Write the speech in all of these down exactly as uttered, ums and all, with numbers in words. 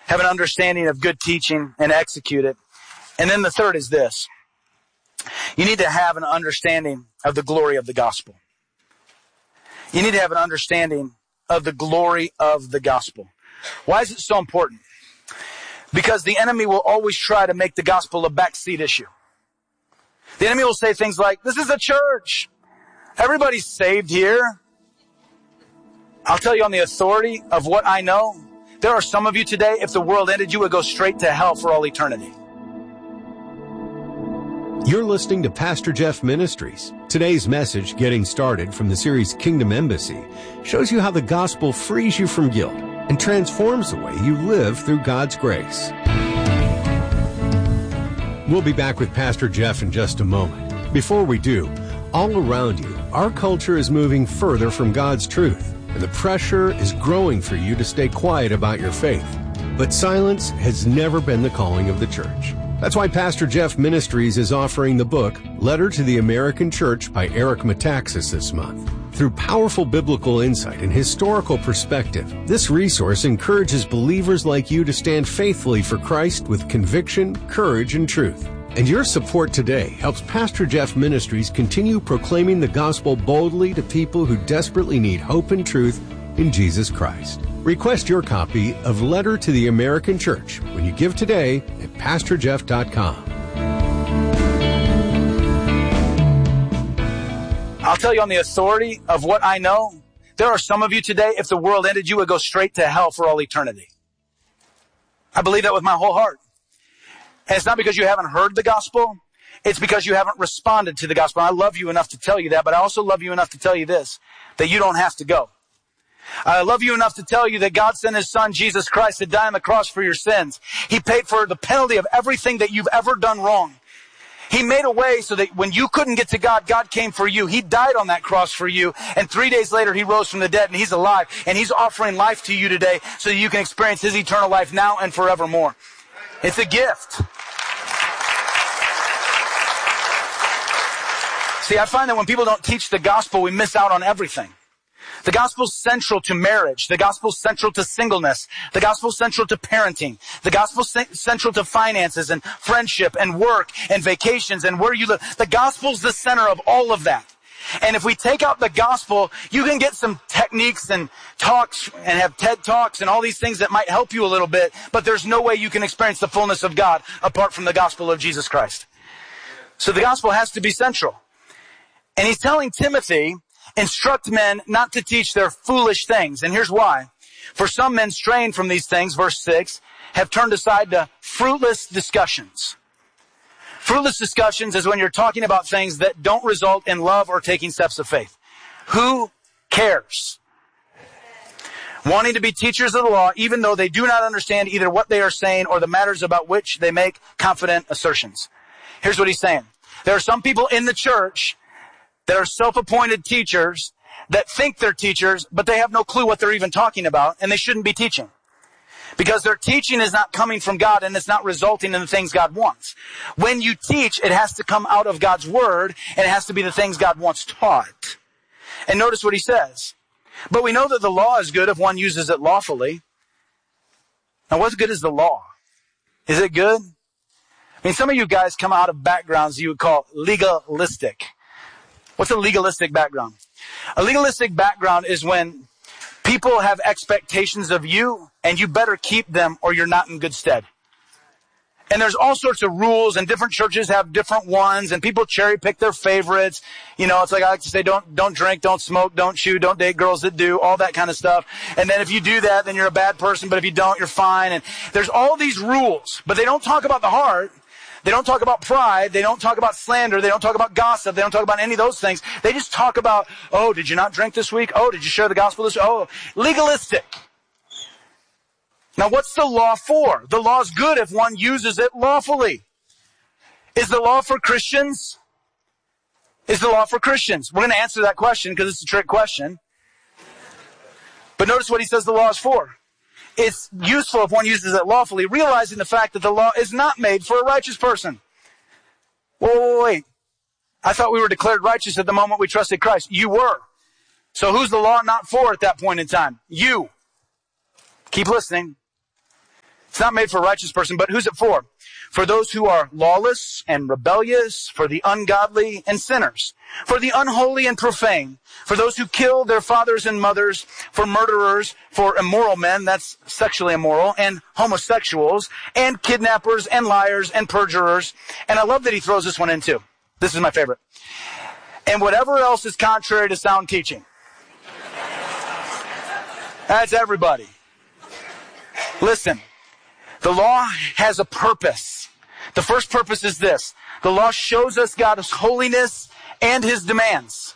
have an understanding of good teaching and execute it. And then the third is this. You need to have an understanding of the glory of the gospel. You need to have an understanding of the glory of the gospel. Why is it so important? Because the enemy will always try to make the gospel a backseat issue. The enemy will say things like, this is a church. Everybody's saved here. I'll tell you on the authority of what I know, there are some of you today, if the world ended, you would go straight to hell for all eternity. You're listening to Pastor Jeff Ministries. Today's message, Getting Started, from the series Kingdom Embassy, shows you how the gospel frees you from guilt and transforms the way you live through God's grace. We'll be back with Pastor Jeff in just a moment. Before we do, all around you, our culture is moving further from God's truth, and the pressure is growing for you to stay quiet about your faith. But silence has never been the calling of the church. That's why Pastor Jeff Ministries is offering the book, Letter to the American Church by Eric Metaxas this month. Through powerful biblical insight and historical perspective, this resource encourages believers like you to stand faithfully for Christ with conviction, courage, and truth. And your support today helps Pastor Jeff Ministries continue proclaiming the gospel boldly to people who desperately need hope and truth in Jesus Christ. Request your copy of Letter to the American Church when you give today at pastor jeff dot com. I'll tell you on the authority of what I know, there are some of you today, if the world ended, you would go straight to hell for all eternity. I believe that with my whole heart. And it's not because you haven't heard the gospel. It's because you haven't responded to the gospel. I love you enough to tell you that, but I also love you enough to tell you this, that you don't have to go. I love you enough to tell you that God sent His Son, Jesus Christ, to die on the cross for your sins. He paid for the penalty of everything that you've ever done wrong. He made a way so that when you couldn't get to God, God came for you. He died on that cross for you, and three days later He rose from the dead, and He's alive, and He's offering life to you today so that you can experience His eternal life now and forevermore. It's a gift. See, I find that when people don't teach the gospel, we miss out on everything. The gospel's central to marriage. The gospel's central to singleness. The gospel's central to parenting. The gospel's central to finances and friendship and work and vacations and where you live. The gospel's the center of all of that. And if we take out the gospel, you can get some techniques and talks and have TED Talks and all these things that might help you a little bit, but there's no way you can experience the fullness of God apart from the gospel of Jesus Christ. So the gospel has to be central. And he's telling Timothy, instruct men not to teach their foolish things. And here's why. For some men straying from these things, verse six, have turned aside to fruitless discussions. Fruitless discussions is when you're talking about things that don't result in love or taking steps of faith. Who cares? Wanting to be teachers of the law, even though they do not understand either what they are saying or the matters about which they make confident assertions. Here's what he's saying. There are some people in the church that are self-appointed teachers that think they're teachers, but they have no clue what they're even talking about, and they shouldn't be teaching. Because their teaching is not coming from God, and it's not resulting in the things God wants. When you teach, it has to come out of God's word, and it has to be the things God wants taught. And notice what he says. But we know that the law is good if one uses it lawfully. Now, what good is the law? Is it good? I mean, some of you guys come out of backgrounds you would call legalistic. What's a legalistic background? A legalistic background is when people have expectations of you and you better keep them or you're not in good stead. And there's all sorts of rules, and different churches have different ones, and people cherry pick their favorites. You know, it's like I like to say, don't, don't drink, don't smoke, don't chew, don't date girls that do, all that kind of stuff. And then if you do that, then you're a bad person, but if you don't, you're fine. And there's all these rules, but they don't talk about the heart. They don't talk about pride. They don't talk about slander. They don't talk about gossip. They don't talk about any of those things. They just talk about, oh, did you not drink this week? Oh, did you share the gospel this week? Oh, legalistic. Now, what's the law for? The law is good if one uses it lawfully. Is the law for Christians? Is the law for Christians? We're going to answer that question because it's a trick question. But notice what he says the law is for. It's useful if one uses it lawfully, realizing the fact that the law is not made for a righteous person. Whoa, whoa, wait. I thought we were declared righteous at the moment we trusted Christ. You were. So who's the law not for at that point in time? You. Keep listening. It's It's not made for a righteous person, but who's it for? For those who are lawless and rebellious, for the ungodly and sinners, for the unholy and profane, for those who kill their fathers and mothers, for murderers, for immoral men, that's sexually immoral, and homosexuals, and kidnappers, and liars, and perjurers. And I love that he throws this one in too. This is my favorite. And whatever else is contrary to sound teaching. That's everybody. Listen, the law has a purpose. The first purpose is this. The law shows us God's holiness and his demands.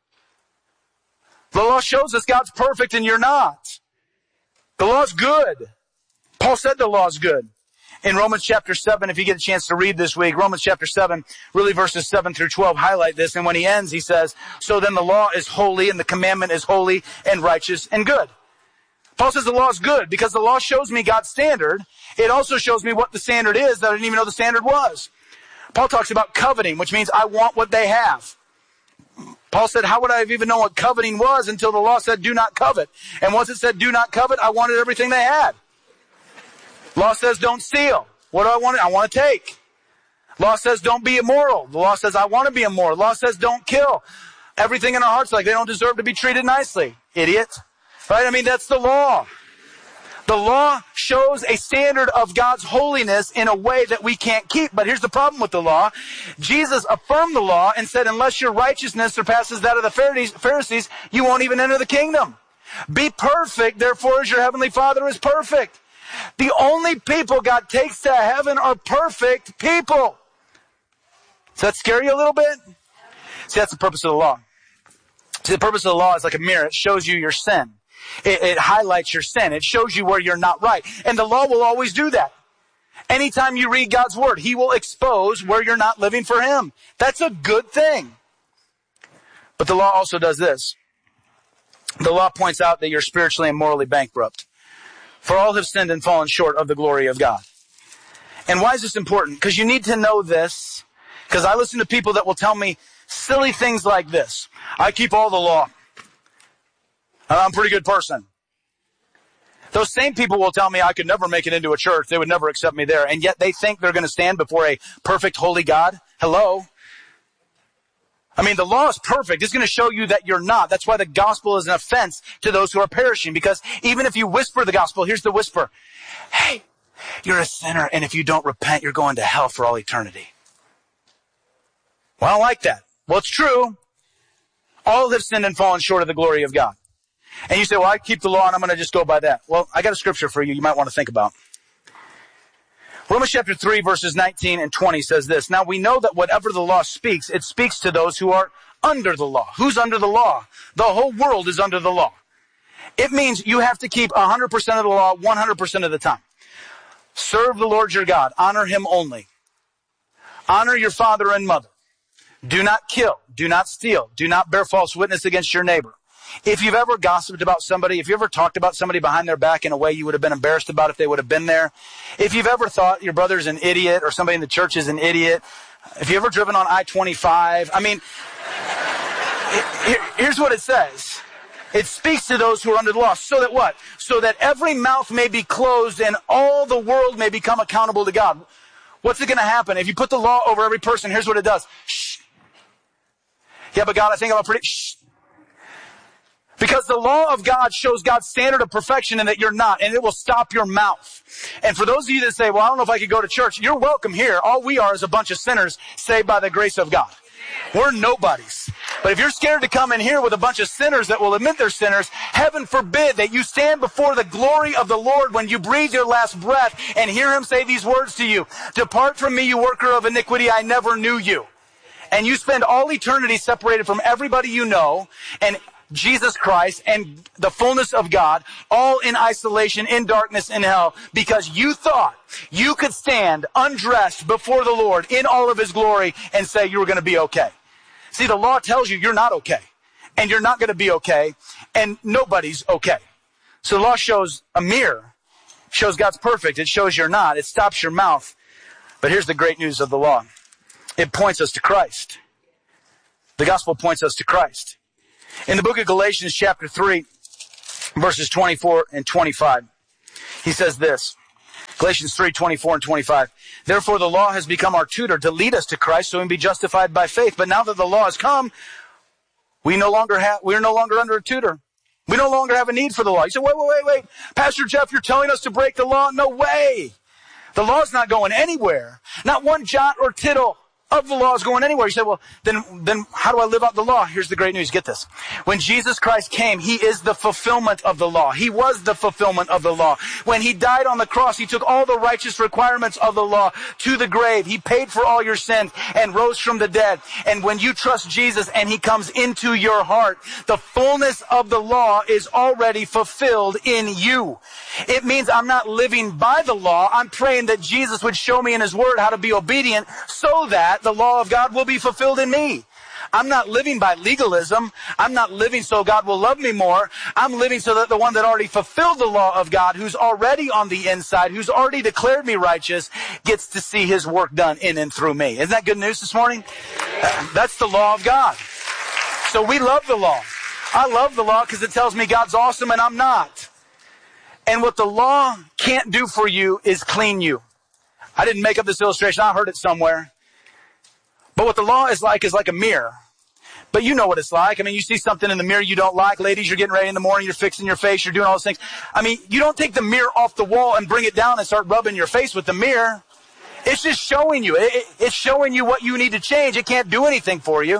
The law shows us God's perfect and you're not. The law's good. Paul said the law's good. In Romans chapter seven, if you get a chance to read this week, Romans chapter seven, really verses seven through twelve highlight this. And when he ends, he says, so then the law is holy and the commandment is holy and righteous and good. Paul says the law is good because the law shows me God's standard. It also shows me what the standard is that I didn't even know the standard was. Paul talks about coveting, which means I want what they have. Paul said, how would I have even known what coveting was until the law said do not covet? And once it said do not covet, I wanted everything they had. Law says don't steal. What do I want? I want to take. Law says don't be immoral. The law says I want to be immoral. Law says don't kill. Everything in our hearts like they don't deserve to be treated nicely. Idiot. Right? I mean, that's the law. The law shows a standard of God's holiness in a way that we can't keep. But here's the problem with the law. Jesus affirmed the law and said, unless your righteousness surpasses that of the Pharisees, you won't even enter the kingdom. Be perfect, therefore, as your heavenly Father is perfect. The only people God takes to heaven are perfect people. Does that scare you a little bit? See, that's the purpose of the law. See, the purpose of the law is like a mirror. It shows you your sin. It, it highlights your sin. It shows you where you're not right. And the law will always do that. Anytime you read God's word, he will expose where you're not living for him. That's a good thing. But the law also does this. The law points out that you're spiritually and morally bankrupt. For all have sinned and fallen short of the glory of God. And why is this important? Because you need to know this. Because I listen to people that will tell me silly things like this. I keep all the law. I'm a pretty good person. Those same people will tell me I could never make it into a church. They would never accept me there. And yet they think they're going to stand before a perfect, holy God. Hello? I mean, the law is perfect. It's going to show you that you're not. That's why the gospel is an offense to those who are perishing. Because even if you whisper the gospel, here's the whisper. Hey, you're a sinner, and if you don't repent, you're going to hell for all eternity. Well, I don't like that. Well, it's true. All have sinned and fallen short of the glory of God. And you say, well, I keep the law and I'm going to just go by that. Well, I got a scripture for you you might want to think about. Romans chapter three, verses nineteen and twenty says this. Now we know that whatever the law speaks, it speaks to those who are under the law. Who's under the law? The whole world is under the law. It means you have to keep one hundred percent of the law one hundred percent of the time. Serve the Lord your God. Honor him only. Honor your father and mother. Do not kill. Do not steal. Do not bear false witness against your neighbor. If you've ever gossiped about somebody, if you ever talked about somebody behind their back in a way you would have been embarrassed about if they would have been there, if you've ever thought your brother's an idiot or somebody in the church is an idiot, if you've ever driven on I twenty-five, I mean, here's what it says. It speaks to those who are under the law. So that what? So that every mouth may be closed and all the world may become accountable to God. What's it going to happen? If you put the law over every person, here's what it does. Shh. Yeah, but God, I think I'm a pretty... Shh. Because the law of God shows God's standard of perfection and that you're not, and it will stop your mouth. And for those of you that say, well, I don't know if I could go to church, you're welcome here. All we are is a bunch of sinners saved by the grace of God. We're nobodies. But if you're scared to come in here with a bunch of sinners that will admit they're sinners, heaven forbid that you stand before the glory of the Lord when you breathe your last breath and hear him say these words to you. Depart from me, you worker of iniquity, I never knew you. And you spend all eternity separated from everybody you know, and Jesus Christ and the fullness of God, all in isolation, in darkness, in hell, because you thought you could stand undressed before the Lord in all of his glory and say you were going to be okay. See, the law tells you you're not okay, and you're not going to be okay, and nobody's okay. So the law shows a mirror, shows God's perfect. It shows you're not. It stops your mouth. But here's the great news of the law. It points us to Christ. The gospel points us to Christ. In the book of Galatians chapter three, verses twenty-four and twenty-five, he says this. Galatians three, twenty-four and twenty-five. Therefore the law has become our tutor to lead us to Christ so we can be justified by faith. But now that the law has come, we no longer have, we're no longer under a tutor. We no longer have a need for the law. You say, wait, wait, wait, wait. Pastor Jeff, you're telling us to break the law? No way. The law's not going anywhere. Not one jot or tittle of the law is going anywhere. You say, well, then, then how do I live out the law? Here's the great news. Get this. When Jesus Christ came, He is the fulfillment of the law. He was the fulfillment of the law. When He died on the cross, He took all the righteous requirements of the law to the grave. He paid for all your sins and rose from the dead. And when you trust Jesus and He comes into your heart, the fullness of the law is already fulfilled in you. It means I'm not living by the law. I'm praying that Jesus would show me in His Word how to be obedient so that the law of God will be fulfilled in me. I'm not living by legalism. I'm not living so God will love me more. I'm living so that the one that already fulfilled the law of God, who's already on the inside, who's already declared me righteous, gets to see His work done in and through me. Isn't that good news this morning? That's the law of God. So we love the law. I love the law because it tells me God's awesome and I'm not. And what the law can't do for you is clean you. I didn't make up this illustration. I heard it somewhere. But what the law is like is like a mirror. But you know what it's like. I mean, you see something in the mirror you don't like. Ladies, you're getting ready in the morning. You're fixing your face. You're doing all those things. I mean, you don't take the mirror off the wall and bring it down and start rubbing your face with the mirror. It's just showing you. It, it, it's showing you what you need to change. It can't do anything for you.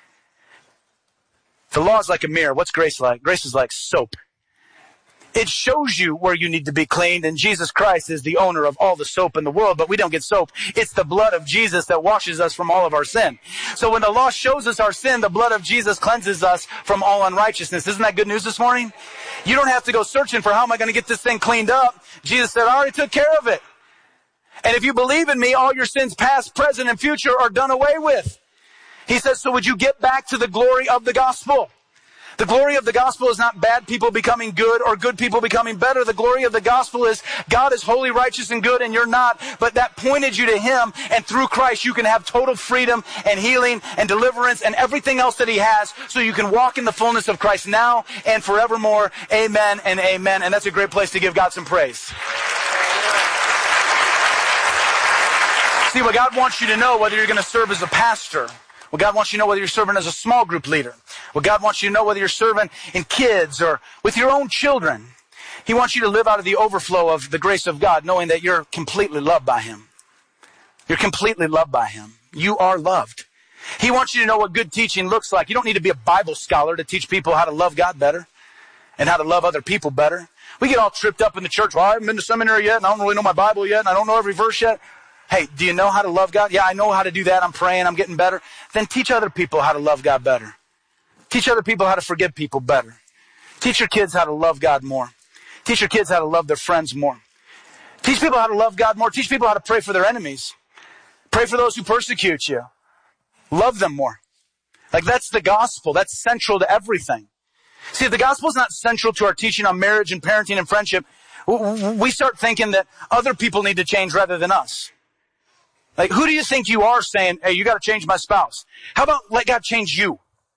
The law is like a mirror. What's grace like? Grace is like soap. It shows you where you need to be cleaned, and Jesus Christ is the owner of all the soap in the world, but we don't get soap. It's the blood of Jesus that washes us from all of our sin. So when the law shows us our sin, the blood of Jesus cleanses us from all unrighteousness. Isn't that good news this morning? You don't have to go searching for how am I going to get this thing cleaned up. Jesus said, I already took care of it. And if you believe in me, all your sins past, present, and future are done away with. He says, so would you get back to the glory of the gospel? The glory of the gospel is not bad people becoming good or good people becoming better. The glory of the gospel is God is holy, righteous, and good, and you're not. But that pointed you to Him, and through Christ you can have total freedom and healing and deliverance and everything else that He has, so you can walk in the fullness of Christ now and forevermore. Amen and amen. And that's a great place to give God some praise. See, what God wants you to know, whether you're going to serve as a pastor, what God wants you to know whether you're serving as a small group leader. What God wants you to know whether you're serving in kids or with your own children. He wants you to live out of the overflow of the grace of God, knowing that you're completely loved by Him. You're completely loved by Him. You are loved. He wants you to know what good teaching looks like. You don't need to be a Bible scholar to teach people how to love God better and how to love other people better. We get all tripped up in the church. Well, I haven't been to seminary yet, and I don't really know my Bible yet, and I don't know every verse yet. Hey, do you know how to love God? Yeah, I know how to do that. I'm praying. I'm getting better. Then teach other people how to love God better. Teach other people how to forgive people better. Teach your kids how to love God more. Teach your kids how to love their friends more. Teach people how to love God more. Teach people how to pray for their enemies. Pray for those who persecute you. Love them more. Like, that's the gospel. That's central to everything. See, if the gospel is not central to our teaching on marriage and parenting and friendship, we start thinking that other people need to change rather than us. Like, who do you think you are saying, hey, you got to change my spouse? How about let God change you?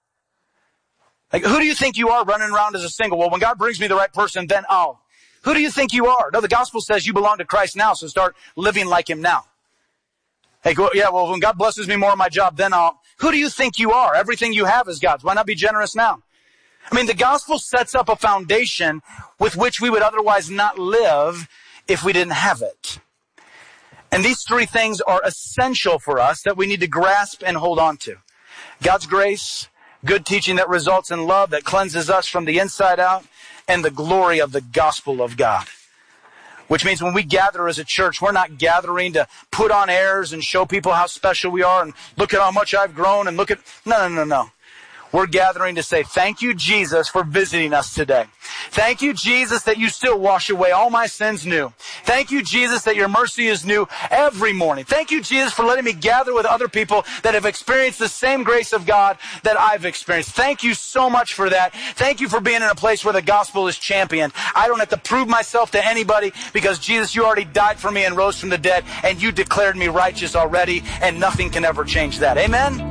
Like, who do you think you are running around as a single? Well, when God brings me the right person, then I'll. Who do you think you are? No, the gospel says you belong to Christ now, so start living like Him now. Hey, go, yeah, well, when God blesses me more on my job, then I'll. Who do you think you are? Everything you have is God's. Why not be generous now? I mean, the gospel sets up a foundation with which we would otherwise not live if we didn't have it. And these three things are essential for us that we need to grasp and hold on to. God's grace, good teaching that results in love, that cleanses us from the inside out, and the glory of the gospel of God. Which means when we gather as a church, we're not gathering to put on airs and show people how special we are and look at how much I've grown and look at... No, no, no, no. We're gathering to say, thank you, Jesus, for visiting us today. Thank you, Jesus, that you still wash away all my sins new. Thank you, Jesus, that your mercy is new every morning. Thank you, Jesus, for letting me gather with other people that have experienced the same grace of God that I've experienced. Thank you so much for that. Thank you for being in a place where the gospel is championed. I don't have to prove myself to anybody because, Jesus, you already died for me and rose from the dead, and you declared me righteous already, and nothing can ever change that. Amen?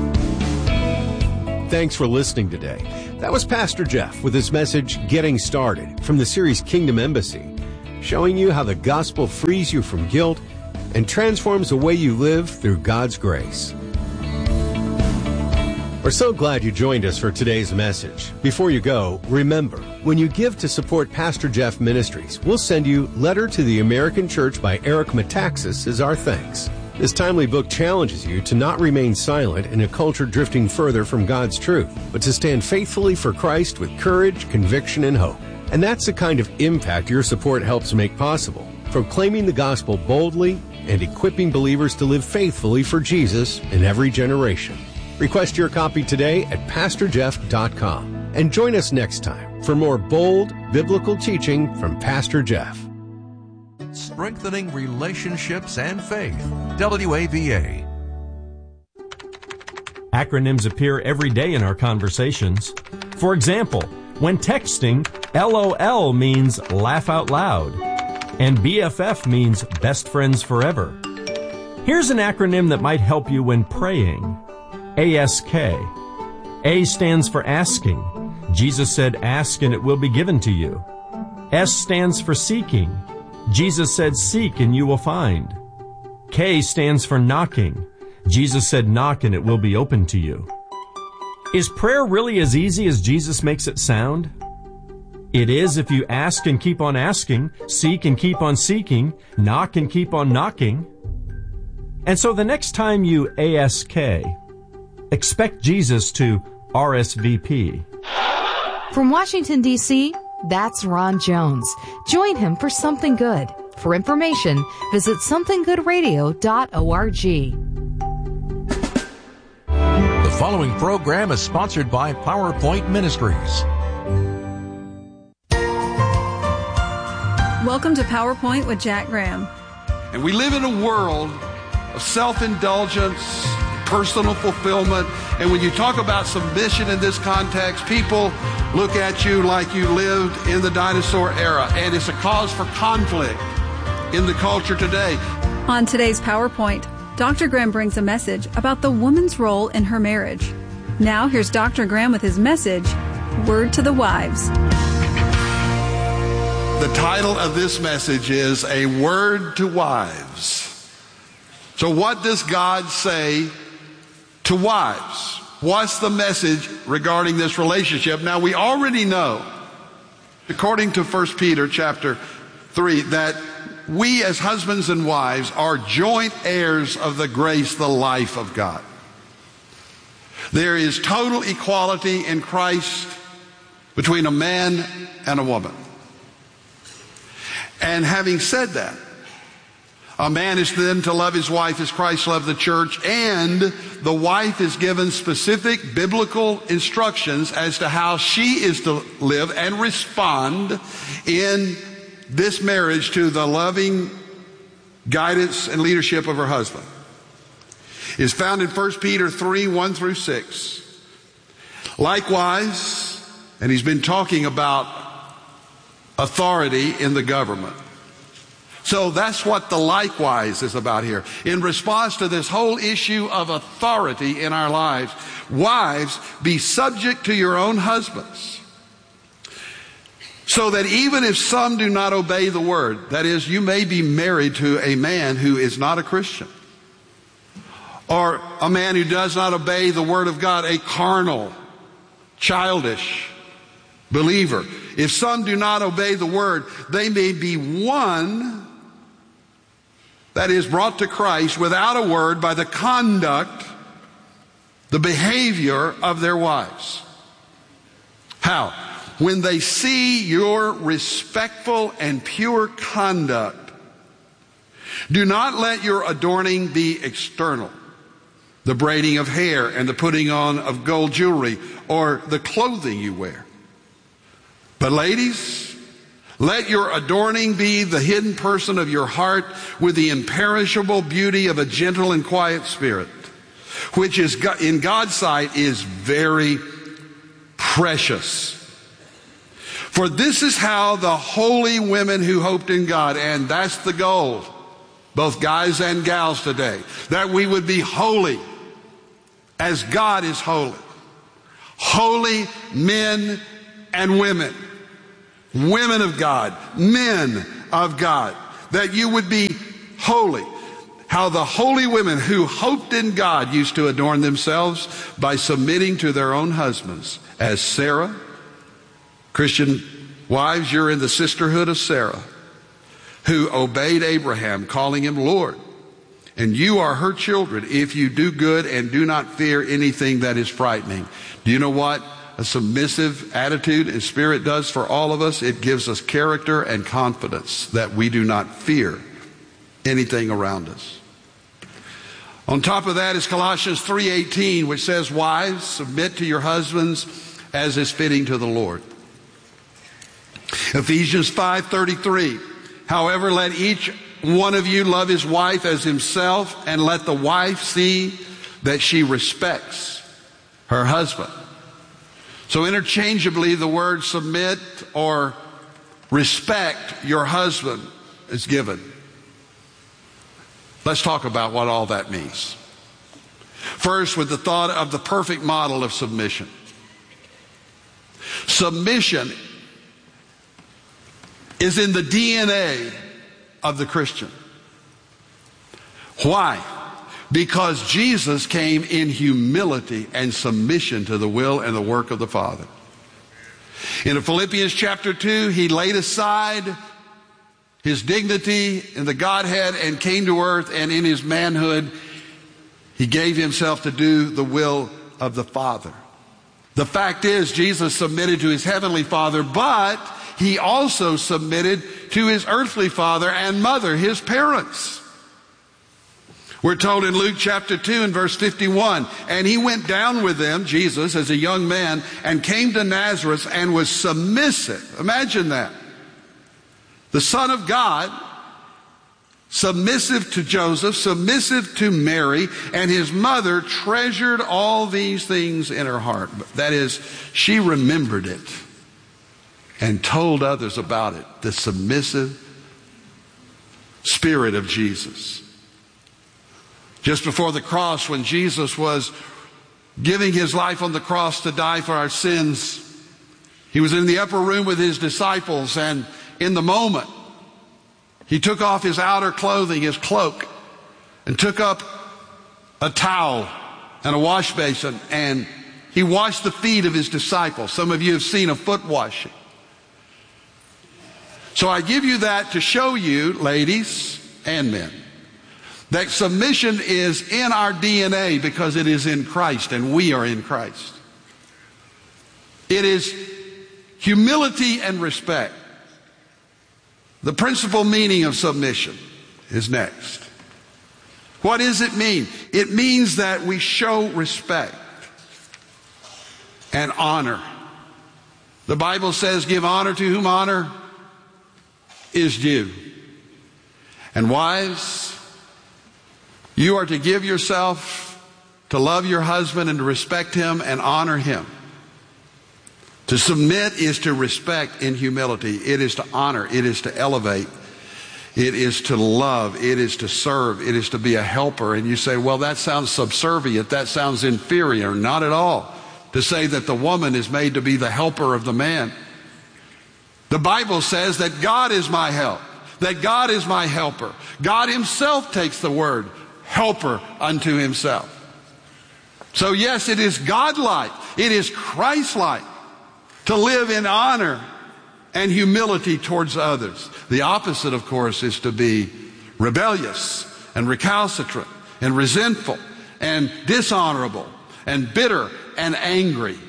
Thanks for listening today. That was Pastor Jeff with his message, Getting Started, from the series Kingdom Embassy. showing you how the gospel frees you from guilt and transforms the way you live through God's grace. We're so glad you joined us for today's message. Before you go, remember, when you give to support Pastor Jeff Ministries, we'll send you Letter to the American Church by Eric Metaxas as our thanks. This timely book challenges you to not remain silent in a culture drifting further from God's truth, but to stand faithfully for Christ with courage, conviction, and hope. And that's the kind of impact your support helps make possible, proclaiming the gospel boldly and equipping believers to live faithfully for Jesus in every generation. Request your copy today at pastor jeff dot com and join us next time for more bold biblical teaching from Pastor Jeff. Strengthening relationships and faith. W A V A. Acronyms appear every day in our conversations. For example, when texting, L O L means laugh out loud, and B F F means best friends forever. Here's an acronym that might help you when praying. A S K. A stands for asking. Jesus said, ask and it will be given to you. S stands for seeking. Jesus said, seek and you will find. K stands for knocking. Jesus said, knock and it will be open to you. Is prayer really as easy as Jesus makes it sound? It is if you ask and keep on asking, seek and keep on seeking, knock and keep on knocking. And so the next time you A S K, expect Jesus to R S V P. From Washington, D C, that's Ron Jones. Join him for Something Good. For information, visit something good radio dot org. The following program is sponsored by PowerPoint Ministries. Welcome to PowerPoint with Jack Graham. And we live in a world of self-indulgence, personal fulfillment, and when you talk about submission in this context, people look at you like you lived in the dinosaur era, and it's a cause for conflict in the culture today. On today's PowerPoint, Doctor Graham brings a message about the woman's role in her marriage. Now here's Doctor Graham with his message, Word to the Wives. The title of this message is A Word to Wives. So what does God say to wives? What's the message regarding this relationship? Now, we already know, according to First Peter chapter three, that we as husbands and wives are joint heirs of the grace, the life of God. There is total equality in Christ between a man and a woman. And having said that, a man is then to love his wife as Christ loved the church, and the wife is given specific biblical instructions as to how she is to live and respond in this marriage to the loving guidance and leadership of her husband. It's found in First Peter three, one through six. Likewise, and he's been talking about authority in the government. So that's what the likewise is about here. In response to this whole issue of authority in our lives, wives, be subject to your own husbands, so that even if some do not obey the word, that is, you may be married to a man who is not a Christian, or a man who does not obey the word of God, a carnal, childish believer. If some do not obey the word, they may be won, that is, brought to Christ without a word by the conduct, the behavior of their wives. How? When they see your respectful and pure conduct, do not let your adorning be external, the braiding of hair and the putting on of gold jewelry or the clothing you wear. But ladies, let your adorning be the hidden person of your heart with the imperishable beauty of a gentle and quiet spirit, which is in God's sight is very precious. For this is how the holy women who hoped in God, and that's the goal, both guys and gals today, that we would be holy as God is holy. Holy men and women. Women of God, men of God, that you would be holy. How the holy women who hoped in God used to adorn themselves by submitting to their own husbands, as Sarah. Christian wives, you're in the sisterhood of Sarah, who obeyed Abraham, calling him Lord. And you are her children if you do good and do not fear anything that is frightening. Do you know what a submissive attitude and spirit does for all of us? It gives us character and confidence that we do not fear anything around us. On top of that is Colossians three eighteen, which says, wives, submit to your husbands as is fitting to the Lord. Ephesians five thirty-three, however, let each one of you love his wife as himself, and let the wife see that she respects her husband. So interchangeably, the word submit or respect your husband is given. Let's talk about what all that means. First, with the thought of the perfect model of submission. Submission is in the D N A of the Christian. Why? Because Jesus came in humility and submission to the will and the work of the Father. In Philippians chapter two, he laid aside his dignity in the Godhead and came to earth, and in his manhood, he gave himself to do the will of the Father. The fact is, Jesus submitted to his heavenly Father, but he also submitted to his earthly father and mother, his parents. We're told in Luke chapter two and verse fifty-one, and he went down with them, Jesus, as a young man, and came to Nazareth and was submissive. Imagine that. The Son of God, submissive to Joseph, submissive to Mary, and his mother treasured all these things in her heart. That is, she remembered it and told others about it. The submissive spirit of Jesus. Just before the cross, when Jesus was giving his life on the cross to die for our sins, he was in the upper room with his disciples, and in the moment, he took off his outer clothing, his cloak, and took up a towel and a wash basin, and he washed the feet of his disciples. Some of you have seen a foot washing. So I give you that to show you, ladies and men, that submission is in our D N A because it is in Christ and we are in Christ. It is humility and respect. The principal meaning of submission is next. What does it mean? It means that we show respect and honor. The Bible says, give honor to whom honor is due. And wives, you are to give yourself to love your husband and to respect him and honor him. To submit is to respect in humility. It is to honor. It is to elevate. It is to love. It is to serve. It is to be a helper. And you say, well, that sounds subservient. That sounds inferior. Not at all. To say that the woman is made to be the helper of the man. The Bible says that God is my help. That God is my helper. God himself takes the word helper unto himself. So yes, it is God-like. It is Christ-like to live in honor and humility towards others. The opposite, of course, is to be rebellious and recalcitrant and resentful and dishonorable and bitter and angry.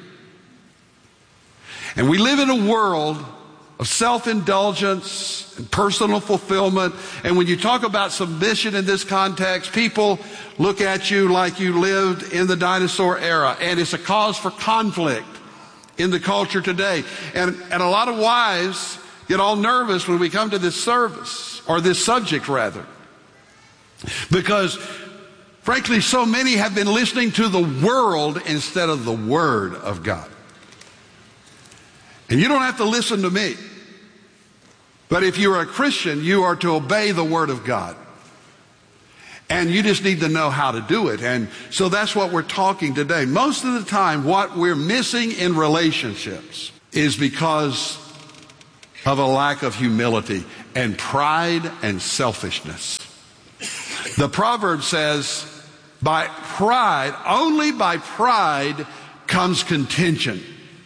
And we live in a world of self-indulgence and personal fulfillment. And when you talk about submission in this context, people look at you like you lived in the dinosaur era. And it's a cause for conflict in the culture today. And, and a lot of wives get all nervous when we come to this service, or this subject rather. Because, frankly, so many have been listening to the world instead of the Word of God. And you don't have to listen to me. But if you're a Christian, you are to obey the Word of God. And you just need to know how to do it. And so that's what we're talking today. Most of the time, what we're missing in relationships is because of a lack of humility and pride and selfishness. The proverb says, by pride, only by pride comes contention.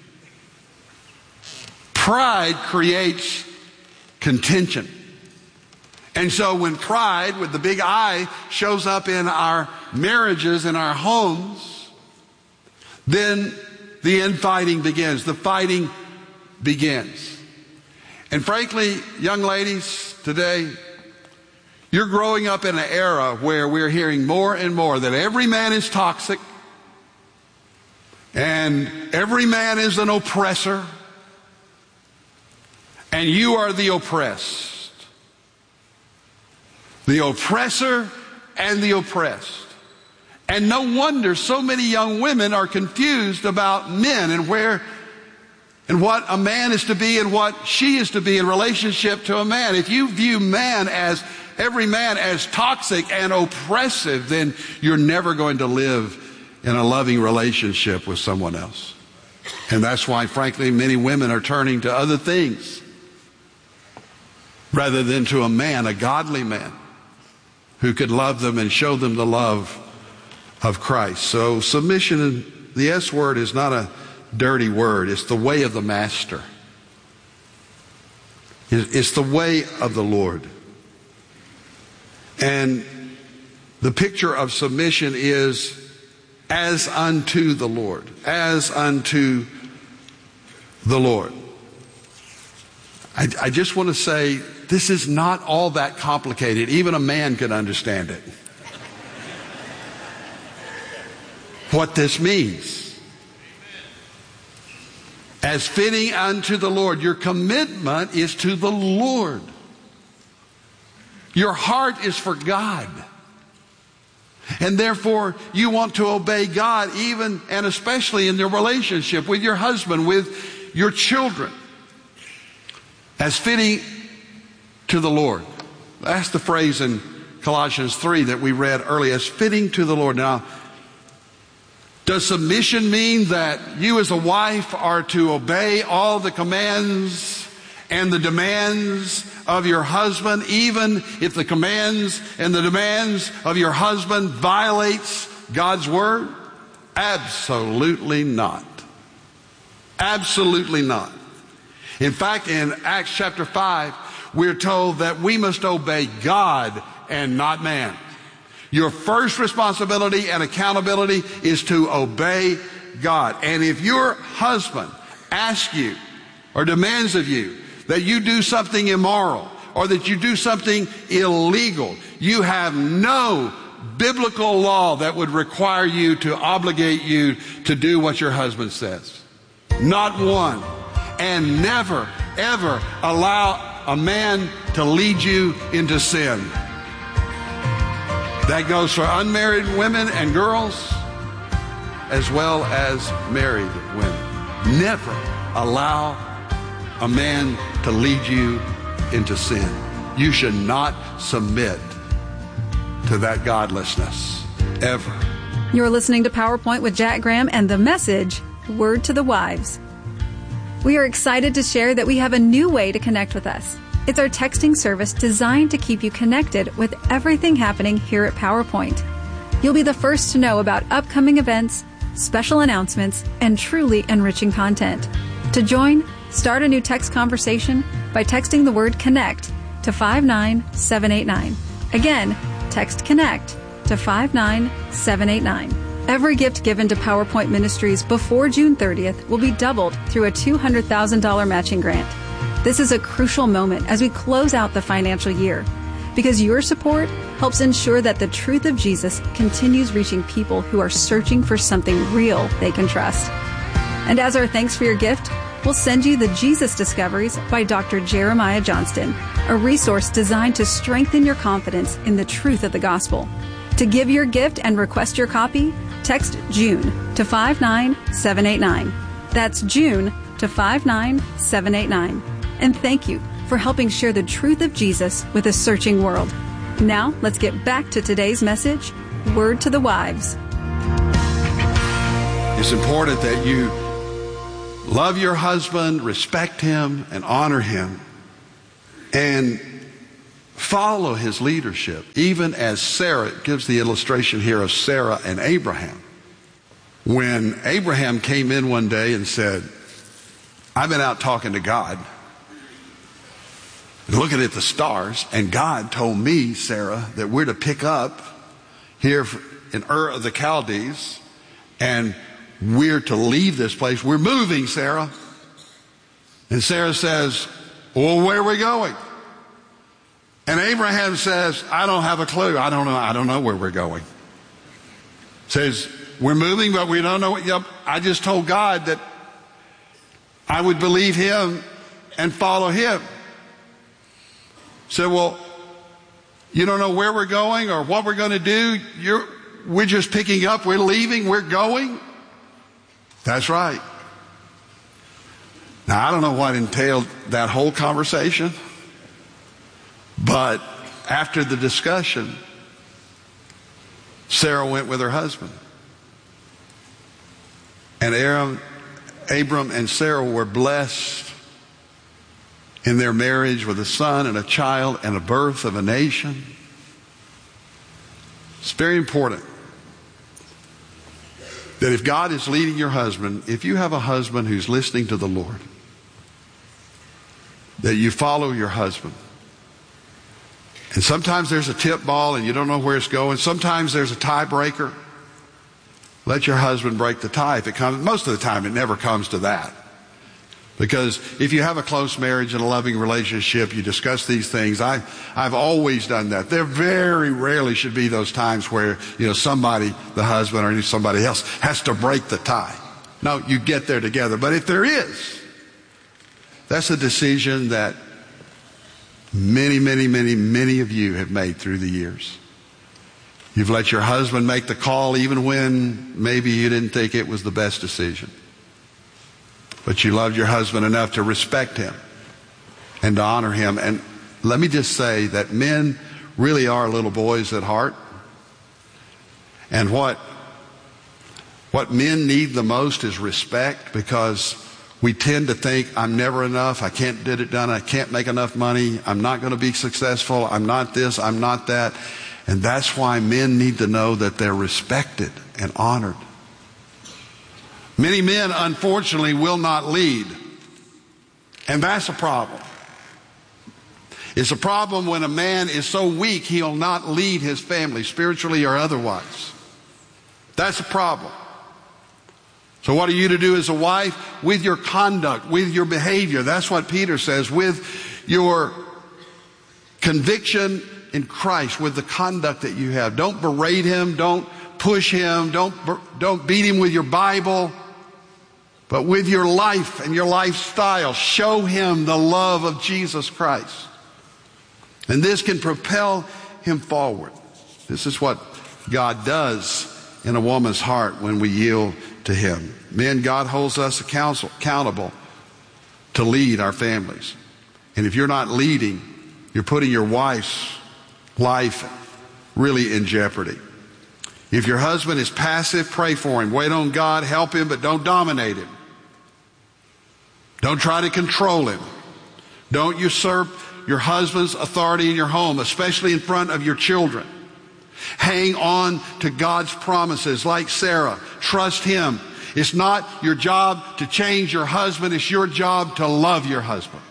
Pride creates contention. And so when pride, with the big I, shows up in our marriages, in our homes, then the infighting begins. The fighting begins. And frankly, young ladies, today, you're growing up in an era where we're hearing more and more that every man is toxic and every man is an oppressor and you are the oppressed. The oppressor and the oppressed. And no wonder so many young women are confused about men and where and what a man is to be and what she is to be in relationship to a man. If you view man as, every man as toxic and oppressive, then you're never going to live in a loving relationship with someone else. And that's why, frankly, many women are turning to other things rather than to a man, a godly man, who could love them and show them the love of Christ. So submission, the S word, is not a dirty word. It's the way of the master. It's the way of the Lord. And the picture of submission is as unto the Lord. As unto the Lord. I, I just want to say, this is not all that complicated. Even a man can understand it. What this means. As fitting unto the Lord. Your commitment is to the Lord. Your heart is for God. And therefore, you want to obey God even and especially in your relationship with your husband, with your children. As fitting to the Lord. That's the phrase in Colossians three that we read earlier. As fitting to the Lord. Now, does submission mean that you as a wife are to obey all the commands and the demands of your husband, even if the commands and the demands of your husband violates God's word? Absolutely not. Absolutely not. In fact, in Acts chapter five, we're told that we must obey God and not man. Your first responsibility and accountability is to obey God. And if your husband asks you or demands of you that you do something immoral or that you do something illegal, you have no biblical law that would require you to obligate you to do what your husband says. Not one. And never, ever allow a man to lead you into sin. That goes for unmarried women and girls as well as married women. Never allow a man to lead you into sin. You should not submit to that godlessness, ever. You're listening to PowerPoint with Jack Graham and the message, Word to the Wives. We are excited to share that we have a new way to connect with us. It's our texting service designed to keep you connected with everything happening here at PowerPoint. You'll be the first to know about upcoming events, special announcements, and truly enriching content. To join, start a new text conversation by texting the word CONNECT to five nine seven eight nine. Again, text CONNECT to five nine seven eight nine. Every gift given to PowerPoint Ministries before June thirtieth will be doubled through a two hundred thousand dollars matching grant. This is a crucial moment as we close out the financial year, because your support helps ensure that the truth of Jesus continues reaching people who are searching for something real they can trust. And as our thanks for your gift, we'll send you the Jesus Discoveries by Doctor Jeremiah Johnston, a resource designed to strengthen your confidence in the truth of the gospel. To give your gift and request your copy, text June to five nine seven eight nine. That's June to five nine seven eight nine. And thank you for helping share the truth of Jesus with a searching world. Now, let's get back to today's message, Word to the Wives. It's important that you love your husband, respect him, and honor him. And follow his leadership, even as Sarah, it gives the illustration here of Sarah and Abraham. When Abraham came in one day and said, I've been out talking to God, looking at the stars, and God told me, Sarah, that we're to pick up here in Ur of the Chaldees, and we're to leave this place. We're moving, Sarah. And Sarah says, well, where are we going? And Abraham says, I don't have a clue. I don't know. I don't know where we're going. Says, we're moving, but we don't know what. Yep, I just told God that I would believe him and follow him. Said, well, you don't know where we're going or what we're going to do. You're, we're just picking up. We're leaving. We're going. That's right. Now, I don't know what entailed that whole conversation. But after the discussion, Sarah went with her husband. And Aaron, Abram and Sarah were blessed in their marriage with a son and a child and a birth of a nation. It's very important that if God is leading your husband, if you have a husband who's listening to the Lord, that you follow your husband. And sometimes there's a tip ball and you don't know where it's going. Sometimes there's a tiebreaker. Let your husband break the tie. If it comes, most of the time it never comes to that. Because if you have a close marriage and a loving relationship, you discuss these things. I, I've always done that. There very rarely should be those times where, you know, somebody, the husband or somebody else, has to break the tie. No, you get there together. But if there is, that's a decision that many, many, many, many of you have made through the years. You've let your husband make the call even when maybe you didn't think it was the best decision. But you loved your husband enough to respect him and to honor him. And let me just say that men really are little boys at heart. And what, what men need the most is respect, because we tend to think, I'm never enough, I can't get it done, I can't make enough money, I'm not going to be successful, I'm not this, I'm not that. And that's why men need to know that they're respected and honored. Many men, unfortunately, will not lead. And that's a problem. It's a problem when a man is so weak he'll not lead his family, spiritually or otherwise. That's a problem. So what are you to do as a wife? With your conduct, with your behavior. That's what Peter says. With your conviction in Christ, with the conduct that you have. Don't berate him. Don't push him. Don't, don't beat him with your Bible. But with your life and your lifestyle, show him the love of Jesus Christ. And this can propel him forward. This is what God does in a woman's heart when we yield to him. Men, God holds us accountable to lead our families. And if you're not leading, you're putting your wife's life really in jeopardy. If your husband is passive, pray for him. Wait on God, help him, but don't dominate him. Don't try to control him. Don't usurp your husband's authority in your home, especially in front of your children. Hang on to God's promises like Sarah. Trust him. It's not your job to change your husband. It's your job to love your husband.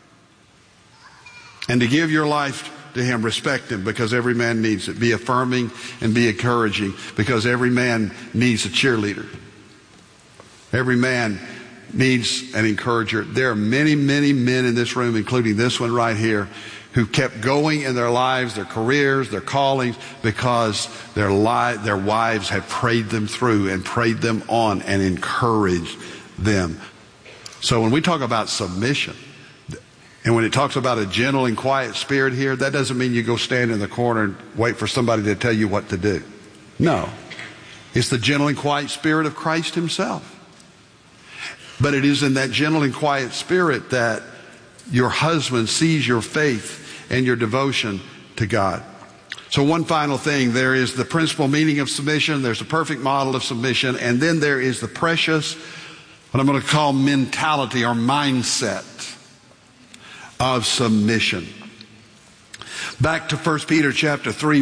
And to give your life to him. Respect him, because every man needs it. Be affirming and be encouraging, because every man needs a cheerleader. Every man needs an encourager. There are many, many men in this room, including this one right here, who kept going in their lives, their careers, their callings, because their li- their wives had prayed them through and prayed them on and encouraged them. So when we talk about submission, and when it talks about a gentle and quiet spirit here, that doesn't mean you go stand in the corner and wait for somebody to tell you what to do. No. It's the gentle and quiet spirit of Christ himself. But it is in that gentle and quiet spirit that your husband sees your faith and your devotion to God. So one final thing, there is the principal meaning of submission, there's a perfect model of submission, and then there is the precious, what I'm going to call mentality or mindset of submission. Back to First Peter chapter three.